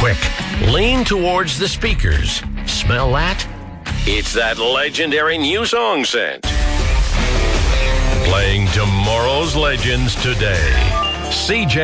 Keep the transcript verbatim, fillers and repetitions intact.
Quick, lean towards the speakers. Smell that? It's that legendary new song scent. Playing tomorrow's legends today. C J